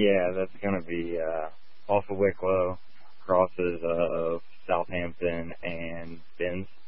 Yeah, that's going to be off of Wicklow, crosses Southampton and Ben's.